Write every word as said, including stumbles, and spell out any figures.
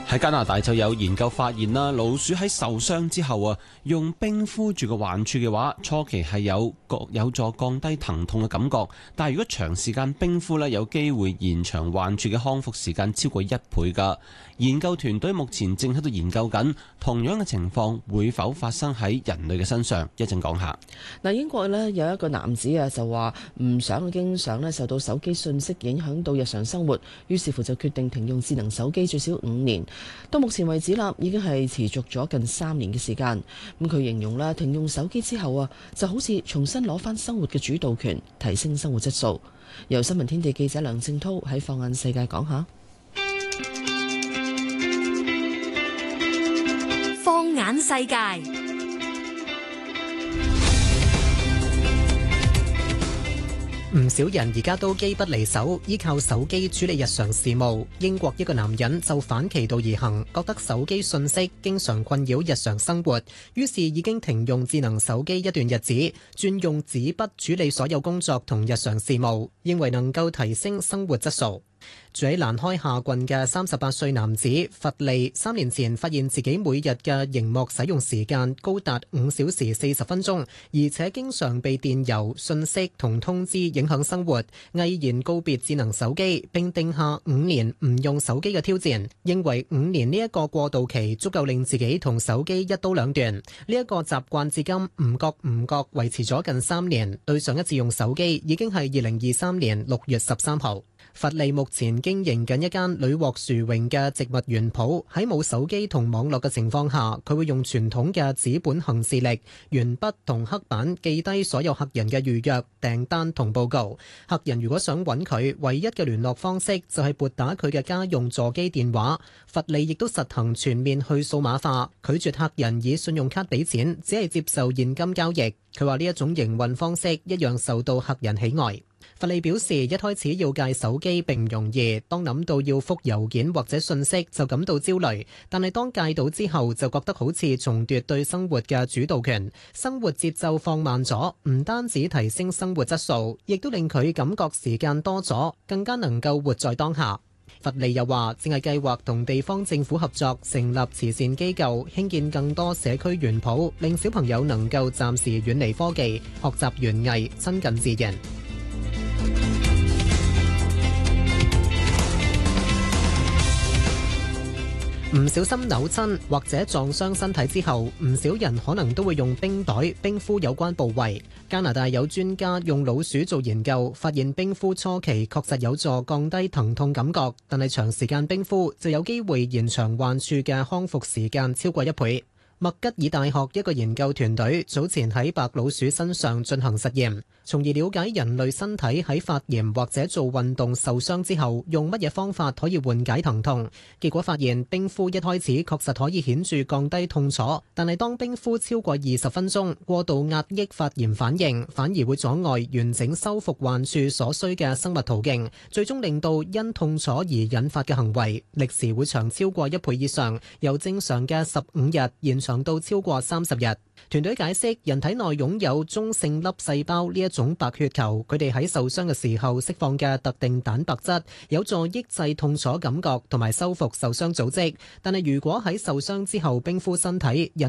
喺加拿大就有研究發現啦，老鼠喺受傷之後啊，用冰敷住個患處嘅話，初期係有有助降低疼痛嘅感覺，但係如果長時間冰敷呢，有機會延長患處嘅康復時間超過一倍㗎。研究團隊目前正喺度研究緊，同樣嘅情況會否發生喺人類嘅身上？一陣講下。 嗱，英國呢有一個男子啊，就話唔想經常呢受到手機信息影響到日常生活，於是乎就決定停用智能手機最少五年。到目前為止啦，已經係持續咗近三年嘅時間。咁佢形容啦，停用手機之後啊，就好似重新攞翻生活嘅主導權，提升生活質素。由新聞天地記者梁正濤喺放眼世界講下。 放眼世界。 唔少人而家都機不離手，依靠手機處理日常事務。英國一個男人就反其道而行，覺得手機信息經常困擾日常生活，於是已經停用智能手機一段日子，轉用紙筆處理所有工作同日常事務，認為能夠提升生活質素。住喺蘭開夏郡嘅三十八歲男子弗利，三年前發現自己每日嘅熒幕使用時間高達五小時四十分鐘，而且經常被電郵、信息同通知影響生活，毅然告別智能手機，並定下五年唔用手機嘅挑戰，認為五年呢一個過渡期足夠令自己同手機一刀兩斷。呢一個習慣至今唔覺唔覺維持咗近三年，對上一次用手機已經係二零二三年六月十三號。弗利目前經營緊一間屢獲殊榮嘅植物園鋪，喺冇手機同網絡嘅情況下，佢會用傳統嘅紙本行事曆、鉛筆同黑板記低所有客人嘅預約、訂單同報告。客人如果想揾佢，唯一嘅聯絡方式就係撥打佢嘅家用座機電話。弗利亦都實行全面去數碼化，拒絕客人以信用卡俾錢，只係接受現金交易。佢話呢一種營運方式一樣受到客人喜愛。弗利表示，一開始要戒手機並唔容易，當諗到要覆郵件或者信息就感到焦慮，但係當戒到之後就覺得好似重奪對生活嘅主導權，生活節奏放慢咗，唔單止提升生活質素，亦都令佢感覺時間多咗，更加能夠活在當下。弗利又話，正係計劃同地方政府合作，成立慈善機構，興建更多社區園圃，令小朋友能夠暫時遠離科技，學習園藝，親近自然。唔小心扭親或者撞傷身體之後，唔少人可能都會用冰袋冰敷有關部位。加拿大有專家用老鼠做研究，發現冰敷初期確實有助降低疼痛感覺，但係長時間冰敷就有機會延長患處嘅康復時間超過一倍。麥吉爾大學一個研究團隊早前喺白老鼠身上進行實驗，從而了解人類身體喺發炎或者做運動受傷之後，用乜嘢方法可以緩解疼痛。結果發現，冰敷一開始確實可以顯著降低痛楚，但係當冰敷超過二十分鐘，過度壓抑發炎反應，反而會阻礙完整修復患處所需嘅生物途徑，最終令到因痛楚而引發嘅行為歷時會長超過一倍以上，由正常嘅十五日延長長到超過三十日。團隊解釋，人體內擁有中性粒細胞呢一種白血球，佢哋喺受傷嘅時候釋放嘅特定蛋白質，有助抑制痛楚感覺同埋修復受傷組織。但係如果喺受傷之後冰敷身體，